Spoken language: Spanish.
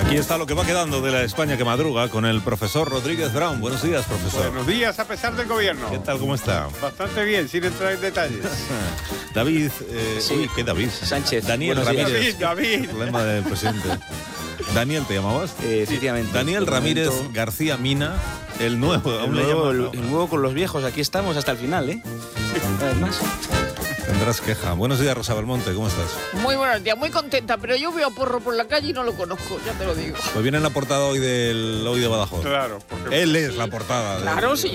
Aquí está lo que va quedando de la España que madruga con el profesor Rodríguez Brown. Buenos días, profesor. Buenos días, a pesar del gobierno. ¿Qué tal, cómo está? Bastante bien, sin entrar en detalles. David, Sí. uy, ¿qué David? Sánchez. Daniel Buenos días. Ramírez. David. Problema del presidente. Daniel, ¿te llamabas? Efectivamente. Daniel De Ramírez momento, García Mina, el nuevo. el aún le nuevo, llaman, ¿no? el nuevo con los viejos. Aquí estamos hasta el final, ¿eh? Una vez más. Tendrás queja. Buenos días, Rosa Belmonte, ¿cómo estás? Muy buenos días, muy contenta, pero yo veo a Porro por la calle y no lo conozco, ya te lo digo. Pues viene en la portada hoy del Hoy de Badajoz. Claro, porque Él es la portada. Claro, sí.